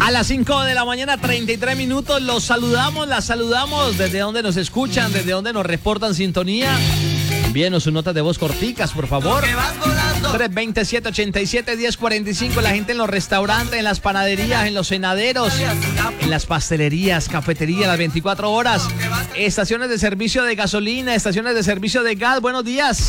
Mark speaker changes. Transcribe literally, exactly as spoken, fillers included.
Speaker 1: A las cinco de la mañana, treinta y tres minutos, los saludamos, las saludamos. ¿Desde donde nos escuchan? ¿Desde donde nos reportan sintonía? Envíenos sus notas de voz corticas, por favor. tres dos siete, ocho siete, uno cero cuatro cinco. La gente en los restaurantes, en las panaderías, en los cenaderos, en las pastelerías, cafeterías, las veinticuatro horas. Estaciones de servicio de gasolina, estaciones de servicio de gas. Buenos días.